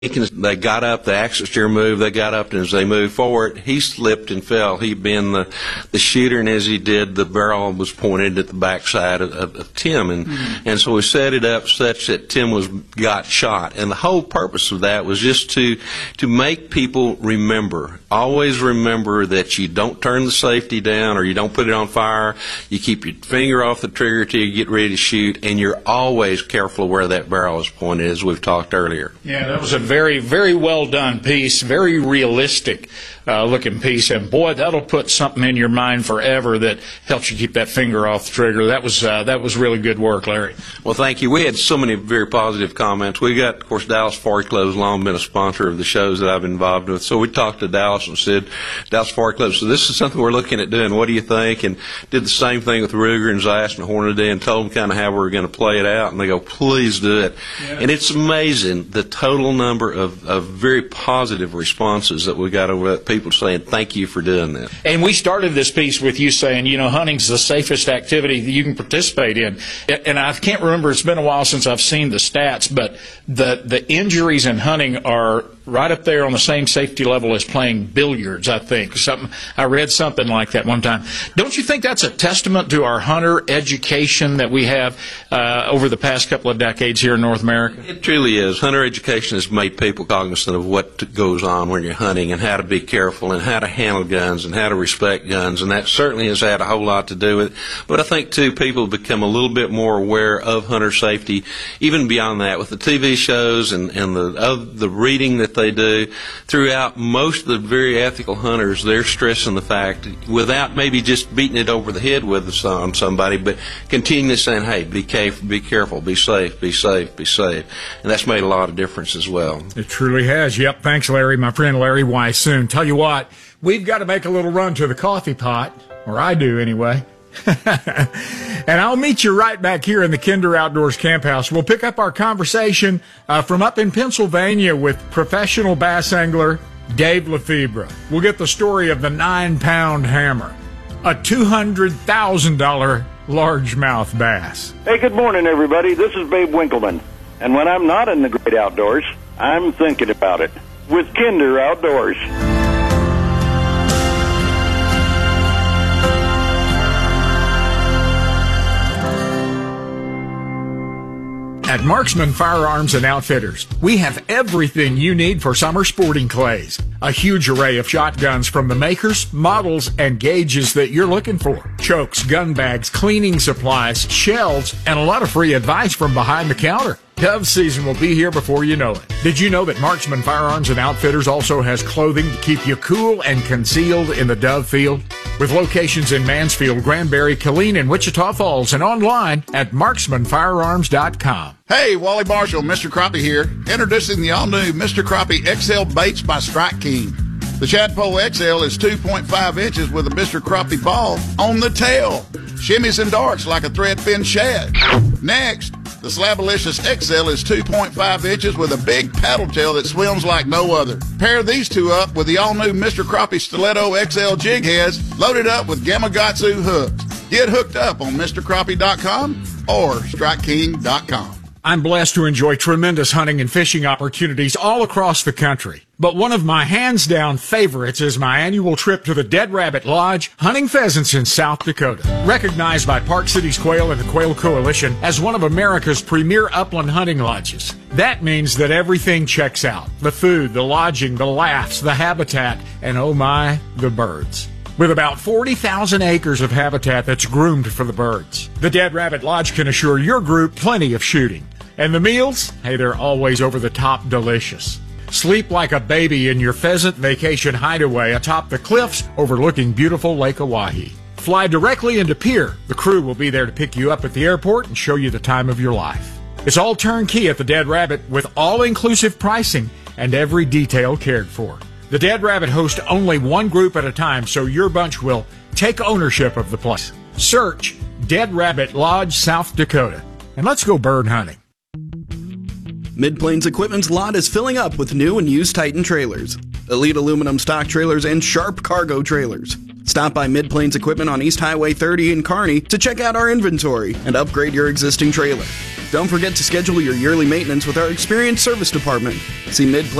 They got up, the axle steer moved, they got up, and as they moved forward, he slipped and fell. He'd been the shooter, and as he did, the barrel was pointed at the backside of Tim. And so we set it up such that Tim got shot. And the whole purpose of that was just to make people remember. Always remember that you don't turn the safety down or you don't put it on fire. You keep your finger off the trigger till you get ready to shoot, and you're always careful where that barrel is pointed, as we've talked earlier. Yeah, that was a very, very well done piece, very realistic looking piece, and boy, that'll put something in your mind forever that helps you keep that finger off the trigger. That was really good work, Larry. Well, thank you. We had so many very positive comments. We got, of course, Dallas Fork Club has long been a sponsor of the shows that I've been involved with. So we talked to Dallas and said, Dallas Fork Club, so this is something we're looking at doing. What do you think? And did the same thing with Ruger and Zast and Hornady and told them kind of how we were going to play it out. And they go, please do it. Yeah. And it's amazing the total number of very positive responses that we got over that. People saying thank you for doing that. And we started this piece with you saying, hunting's the safest activity that you can participate in. And I can't remember, it's been a while since I've seen the stats, but the injuries in hunting are right up there on the same safety level as playing billiards, I think. I read something like that one time. Don't you think that's a testament to our hunter education that we have over the past couple of decades here in North America? It truly is. Hunter education has made people cognizant of what goes on when you're hunting and how to be careful and how to handle guns and how to respect guns, and that certainly has had a whole lot to do with it. But I think, too, people have become a little bit more aware of hunter safety, even beyond that, with the TV shows and the reading that they do. Throughout, most of the very ethical hunters, they're stressing the fact, without maybe just beating it over the head with on somebody, but continually saying, hey, be careful, be safe, be safe, be safe. And that's made a lot of difference as well. It truly has. Yep. Thanks, Larry. My friend Larry Weishuhn. Tell you what, we've got to make a little run to the coffee pot, or I do anyway. And I'll meet you right back here in the Kinder Outdoors Camp House. We'll pick up our conversation from up in Pennsylvania with professional bass angler Dave Lefebvre. We'll get the story of the 9-pound hammer, a $200,000 largemouth bass. Hey, good morning, everybody. This is Babe Winkleman. And when I'm not in the great outdoors, I'm thinking about it with Kinder Outdoors. At Marksman Firearms and Outfitters, we have everything you need for summer sporting clays. A huge array of shotguns from the makers, models, and gauges that you're looking for. Chokes, gun bags, cleaning supplies, shells, and a lot of free advice from behind the counter. Dove season will be here before you know it. Did you know that Marksman Firearms and Outfitters also has clothing to keep you cool and concealed in the dove field? With locations in Mansfield, Granbury, Killeen, and Wichita Falls, and online at marksmanfirearms.com. Hey, Wally Marshall, Mr. Crappie here, introducing the all-new Mr. Crappie XL Baits by Strike King. The Shadpole XL is 2.5 inches with a Mr. Crappie ball on the tail. Shimmies and darts like a threadfin shad. Next, the Slabalicious XL is 2.5 inches with a big paddle tail that swims like no other. Pair these two up with the all-new Mr. Crappie Stiletto XL jig heads loaded up with Gamakatsu hooks. Get hooked up on MrCrappie.com or StrikeKing.com. I'm blessed to enjoy tremendous hunting and fishing opportunities all across the country. But one of my hands-down favorites is my annual trip to the Dead Rabbit Lodge, hunting pheasants in South Dakota. Recognized by Park Cities Quail and the Quail Coalition as one of America's premier upland hunting lodges. That means that everything checks out. The food, the lodging, the laughs, the habitat, and oh my, the birds. With about 40,000 acres of habitat that's groomed for the birds. The Dead Rabbit Lodge can assure your group plenty of shooting. And the meals? Hey, they're always over the top delicious. Sleep like a baby in your pheasant vacation hideaway atop the cliffs overlooking beautiful Lake Oahe. Fly directly into Pier. The crew will be there to pick you up at the airport and show you the time of your life. It's all turnkey at the Dead Rabbit with all-inclusive pricing and every detail cared for. The Dead Rabbit hosts only one group at a time, so your bunch will take ownership of the place. Search Dead Rabbit Lodge, South Dakota. And let's go bird hunting. Mid-Plains Equipment's lot is filling up with new and used Titan trailers, Elite aluminum stock trailers, and Sharp cargo trailers. Stop by Mid-Plains Equipment on East Highway 30 in Kearney to check out our inventory and upgrade your existing trailer. Don't forget to schedule your yearly maintenance with our experienced service department. See Mid